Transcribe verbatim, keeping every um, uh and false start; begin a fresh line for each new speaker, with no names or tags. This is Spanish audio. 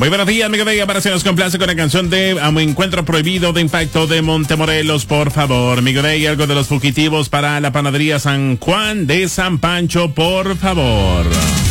Muy buenos días, amigo de Para si nos complace con la canción de um, Encuentro Prohibido de Impacto de Montemorelos, por favor. Amigo de algo de los fugitivos para la panadería San Juan de San Pancho, por favor.